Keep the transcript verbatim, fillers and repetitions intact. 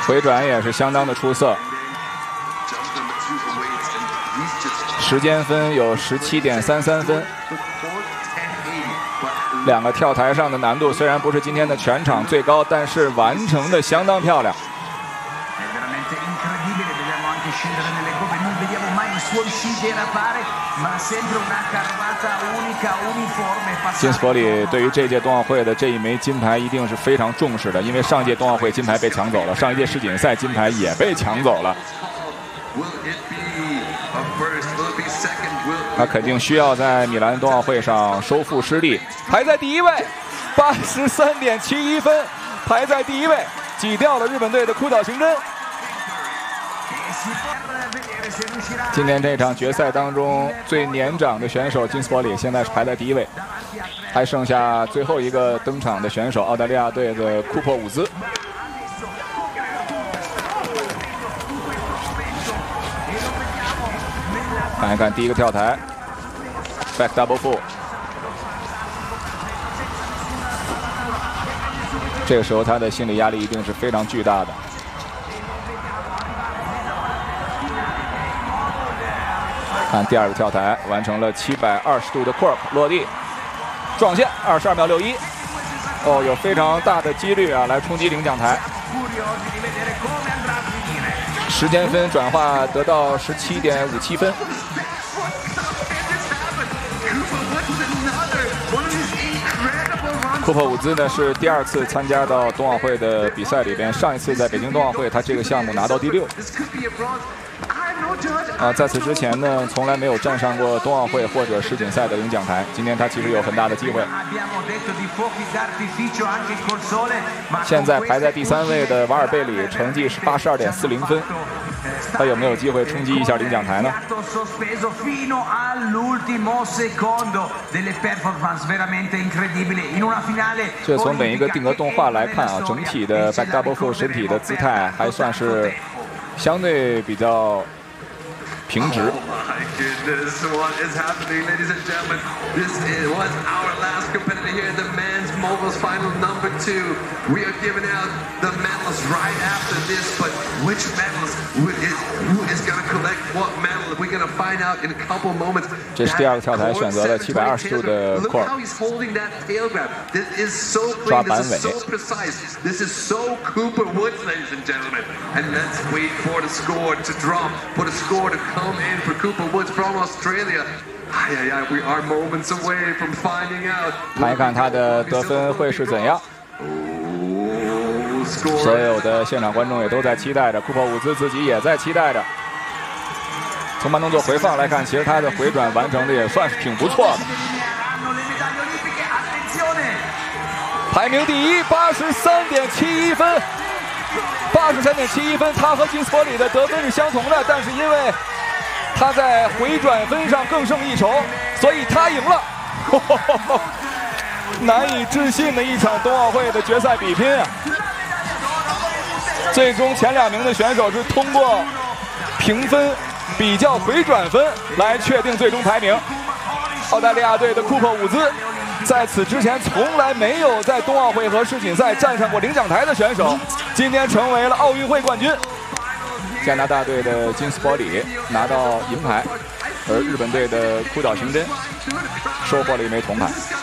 回转也是相当的出色。时间分有十七点三三分。两个跳台上的难度虽然不是今天的全场最高，但是完成的相当漂亮。 金斯伯里对于这届冬奥会的这一枚金牌一定是非常重视的，因为上届冬奥会金牌被抢走了，上一届世锦赛金牌也被抢走了。他肯定需要在米兰冬奥会上收复失利，排在第一位，八十三点七一分，排在第一位，挤掉了日本队的枯岛行真。 今天这场决赛当中最年长的选手金斯伯里现在是排在第一位，还剩下最后一个登场的选手澳大利亚队的库珀伍兹。看一看第一个跳台 ，back double full。这个时候他的心理压力一定是非常巨大的。 看第二个跳台，完成了七百二十度的 cork 落地，撞线二十二秒六一。哦，有非常大的几率啊来冲击领奖台。时间分转化得到十七点五七分。库珀伍兹呢是第二次参加到冬奥会的比赛里边，上一次在北京冬奥会他这个项目拿到第六。 啊，在此之前呢，从来没有站上过冬奥会或者世锦赛的领奖台。今天他其实有很大的机会。现在排在第三位的瓦尔贝里成绩是八十二点四零分，他有没有机会冲击一下领奖台呢？这从每一个定格动画来看啊，整体的 back double full 身体的姿态还算是相对比较 平直。Oh my goodness, what is happening, ladies and gentlemen? This was our last competitor here, the men's moguls final number two. We are giving out the medals right after this, but which medals is who is going to collect what medal? We're going to find out in a couple moments. 这是第二个跳台选择了七百二十度的 cork。This is so clean, this is so precise. This is so Cooper Woods, ladies and gentlemen. And let's wait for the score to drop, for the score to come. Come in for Cooper Woods from Australia. Ay, ay, ay, we are moments away from finding out. 看一看他的得分会是怎样。所有的现场观众也都在期待着，库珀伍兹自己也在期待着。从慢动作回放来看，其实他的回转完成的也算是挺不错的。排名第一，八十三点七一分。八十三点七一分，他和金斯伯里的得分是相同的，但是因为 他在回转分上更胜一筹，所以他赢了。难以置信的一场冬奥会的决赛比拼啊！最终前两名的选手是通过评分比较回转分来确定最终排名。澳大利亚队的库珀伍兹，在此之前从来没有在冬奥会和世锦赛站上过领奖台的选手，今天成为了奥运会冠军。 加拿大队的金斯伯里拿到银牌，而日本队的枯岛行真收获了一枚铜牌。